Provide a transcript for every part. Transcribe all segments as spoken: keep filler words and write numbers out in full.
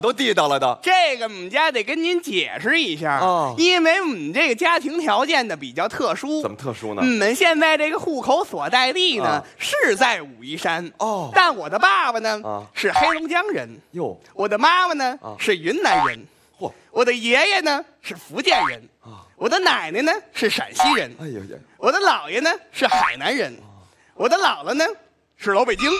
都地道了都。 这个我们家得跟您解释一下哦， 因为我们这个家庭条件呢比较特殊。 怎么特殊呢？ 我们现在这个户口所在地呢、 啊、 是在武夷山哦， 但我的爸爸呢、 啊、 是黑龙江人哟， 我的妈妈呢、 啊、 是云南人， 嚯， 我的爷爷呢是福建人啊，我的奶奶呢是陕西人， 哎呀呀， 我的姥爷呢是海南人，啊、我的姥姥呢是老北京。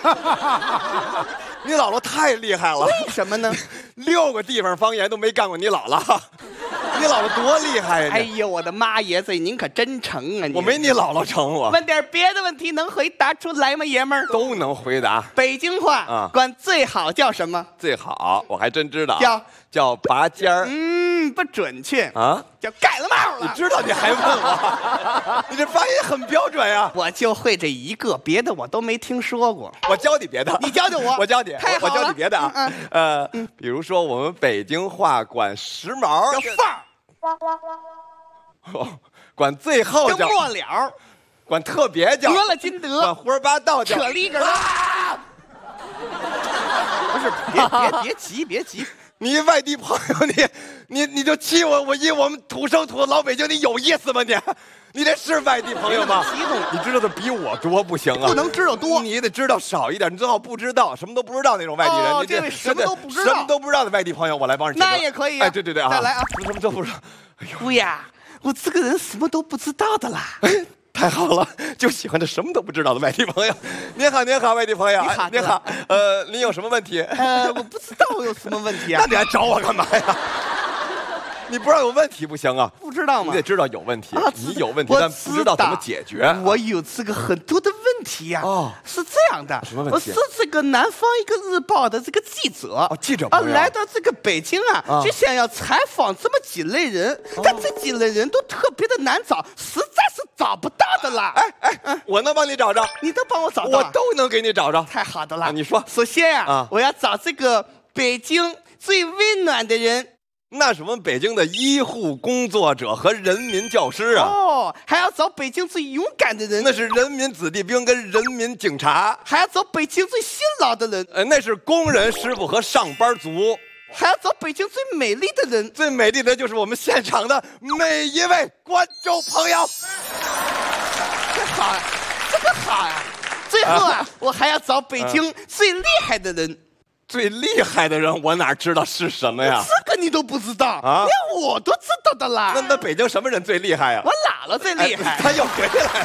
你姥姥太厉害了， 为什么呢？ 六个地方方言都没干过你姥姥，你姥姥多厉害呀！ 哎呦，我的妈爷子，您可真成啊！ 我没你姥姥成我。 问点别的问题，能回答出来吗，爷们儿？ 都能回答。 北京话啊， 管最好叫什么？ 最好，我还真知道， 叫叫拔尖儿。 嗯，不准确啊， 叫盖了帽了。 你知道你还问我？你这发音很标准呀！ 我就会这一个，别的我都没听说过。 我教你别的， 你教教我， 我教你， 太好了， 我教你别的啊。嗯嗯、呃，比如说我们北京话管时髦叫范儿。 哦，管最后叫末了， 管特别叫得了金德， 管胡说八道叫扯里根啊！不是，别别别急，别急。 你外地朋友，你你你就气我，我以我们土生土老北京，你有意思吗你？你这是外地朋友吗？ 激动， 你知道的比我多不行啊！ 不能知道多， 你也得知道少一点。你最好不知道，什么都不知道那种外地人。 哦、 你这位什么都不知道， 什么都不知道的外地朋友，我来帮你解决。 那也可以啊！ 哎，对对对啊！ 再来啊！ 什么都不知道。 哎呦，姑呀，我这个人什么都不知道的啦。 哎，太好了，就喜欢这什么都不知道的外地朋友。您好，您好，外地朋友。 你好， 您好。呃，您有什么问题？ 呃，我不知道有什么问题啊。 那你还找我干嘛呀？你不知道有问题不行啊！ 不知道吗？ 你得知道有问题， 啊、 你有问题，但不知道怎么解决。 我有这个很多的问题呀、啊。 哦， 是这样的， 什么问题？ 我是这个南方一个日报的这个记者， 哦，记者啊，来到这个北京啊， 啊就想要采访这么几类人，哦、但这几类人都特别的难找，实在是找不到的啦。 哎哎，嗯、我能帮你找着， 你都帮我找到， 我都能给你找着， 太好的了。 啊、你说， 首先呀、啊， 啊、 我要找这个北京最温暖的人。 那是我们北京的医护工作者和人民教师啊！ 哦，还要找北京最勇敢的人， 那是人民子弟兵跟人民警察； 还要找北京最辛劳的人， 呃，那是工人师傅和上班族； 还要找北京最美丽的人， 最美丽的就是我们现场的每一位观众朋友。 这好呀，这个好呀！最后啊，啊我还要找北京最厉害的人。 最厉害的人，我哪知道是什么呀？ 这个你都不知道啊？ 连我都知道的啦。 那那北京什么人最厉害呀？ 我姥姥最厉害。 哎、他又回来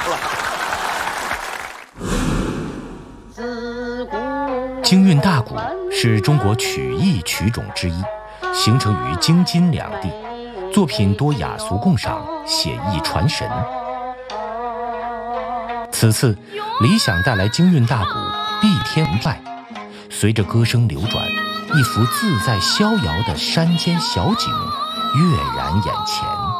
了。京韵大鼓是中国曲艺曲种之一，形成于京津两地，作品多雅俗共赏，写意传神。此次理想带来京韵大鼓《碧天拜》。随着歌声流转，一幅自在逍遥的山间小景跃然眼前。